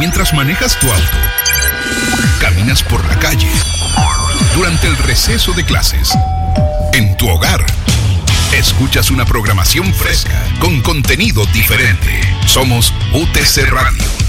mientras manejas tu auto, caminas por la calle, durante el receso de clases, en tu hogar. Escuchas una programación fresca, con contenido diferente. Somos UTC Radio.